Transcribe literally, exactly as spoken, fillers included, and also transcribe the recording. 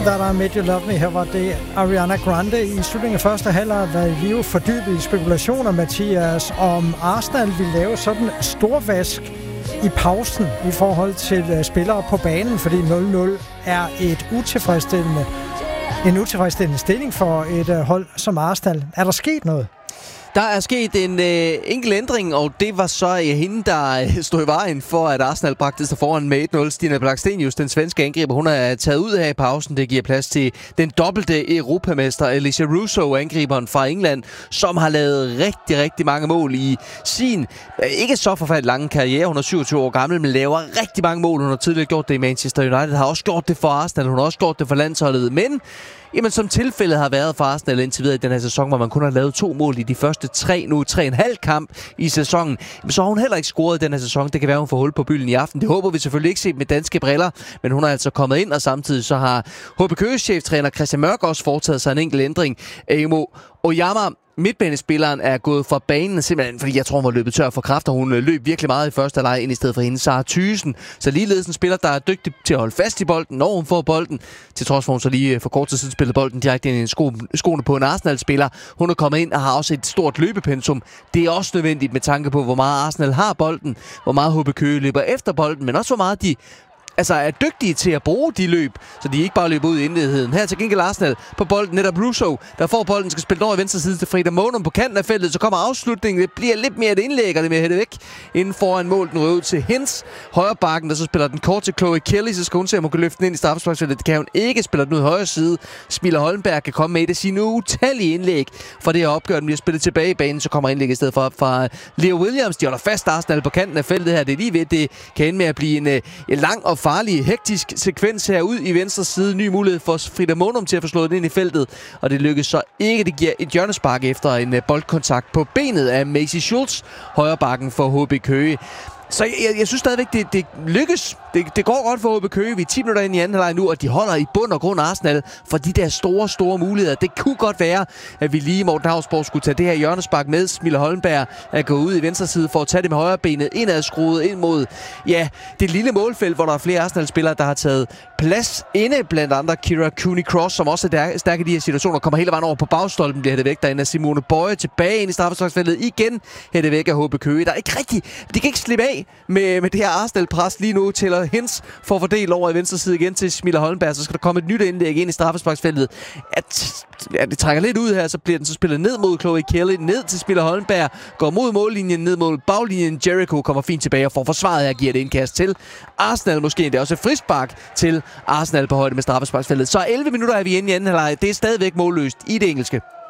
That I Made You Love Me. Her var det Ariana Grande i slutningen af første halvleg, hvad vi jo fordybet i spekulationer, Mathias, om Arsenal vil lave sådan en storvask i pausen i forhold til spillere på banen, fordi nul nul er et utilfredsstillende, en utilfredsstillende stilling for et hold som Arsenal. Er der sket noget? Der er sket en øh, enkelt ændring, og det var så øh, hende, der øh, stod i vejen for, at Arsenal bragte sig foran med et nul. Stina Blackstenius, den svenske angriber, hun er taget ud her i pausen. Det giver plads til den dobbelte europamester Alicia Russo, angriberen fra England, som har lavet rigtig, rigtig mange mål i sin øh, ikke så forfærdelig lange karriere. Hun er syvogtyve år gammel, men laver rigtig mange mål. Hun har tidligere gjort det i Manchester United, har også gjort det for Arsenal, hun har også gjort det for landsholdet, men jamen, som tilfældet har været for Arsenal indtil videre i den her sæson, hvor man kun har lavet to mål i de første tre, nu tre og en halv kamp i sæsonen, så har hun heller ikke scoret i den her sæson. Det kan være, hun får hul på bylden i aften. Det håber vi selvfølgelig ikke set med danske briller, men hun er altså kommet ind, og samtidig så har H B Køges cheftræner Christian Mørk også foretaget sig en enkelt ændring. Emo Oyama, midtbanespilleren, er gået fra banen simpelthen, fordi jeg tror, hun var løbet tør for kræfter. Hun løb virkelig meget i første halvleg ind i stedet for hende, Sara Thyssen. Så ligeledes en spiller, der er dygtig til at holde fast i bolden, når hun får bolden. Til trods for, hun så lige for kort tid siden spillede bolden direkte ind i en sko, skoene på en Arsenal-spiller. Hun er kommet ind og har også et stort løbepensum. Det er også nødvendigt med tanke på, hvor meget Arsenal har bolden, hvor meget H B Køge løber efter bolden, men også hvor meget de altså er dygtige til at bruge de løb, så de ikke bare løber ud i indledigheden. Her til gengæld Arsenal på bolden, netop Russo, der får bolden, skal spille over i venstre side til Frida Monum på kanten af feltet, så kommer afslutningen, det bliver lidt mere et indlæg, og det med at hætte væk inden foran mål, den røde ud til Hens højre bakken, der så spiller den kort til Chloe Kelly, så skal hun se, om hun kan løfte den ind i straffesparksfeltet. Det kan hun ikke, spiller den ud i højre side. Smilla Holmberg kan komme med et af sine utallige indlæg for det her opgør, den bliver spillet tilbage i banen, så kommer indlægget i stedet for op fra Leo Williams. De holder fast Arsenal på kanten af feltet her, det er lige ved, det kan ende med at blive en, en lang og farlig, hektisk sekvens her ud i venstre side. Ny mulighed for Frida Monum til at få slået den ind i feltet, og det lykkes så ikke. Det giver et hjørnespark efter en boldkontakt på benet af Maisie Schultz, højre bakken for H B Køge. Så jeg, jeg synes stadigvæk, det, det lykkes. Det, det går godt for H B Køge. Vi er ti minutter ind i anden halvleg nu, og de holder i bund og grund Arsenal for de der store, store muligheder. Det kunne godt være, at vi lige i Morten Hausborg skulle tage det her hjørnespark med. Smilla Holmberg er gået ud i venstre side for at tage det med højre benet indad, skruet ind mod ja, det lille målfelt, hvor der er flere Arsenal-spillere, der har taget plads inde, blandt andre Kira Cooney-Cross, som også er stærk i de her situationer, kommer hele vejen over på bagstolpen, bliver hættet væk derinde af Simone Bøje, tilbage ind i straffesparksfeltet igen, hættet væk af H B Køge. Der er ikke rigtig, de kan ikke slippe af med, med det her Arsenal-pres lige nu. Taylor Hens får fordelt over i venstre side igen til Smilla Holmberg, så skal der komme et nyt indlæg ind i straffesparksfeltet. At, at det trækker lidt ud her, så bliver den så spillet ned mod Chloe Kelly, ned til Smilla Holmberg, går mod mållinjen, ned mod baglinjen. Jericho kommer fint tilbage og får forsvaret her, giver det indkast til Arsenal måske. Det er også et frispark til Arsenal på højde med straffesparksfeltet. Så elleve minutter er vi inde i anden halvleg. Det er stadigvæk målløst i det engelske.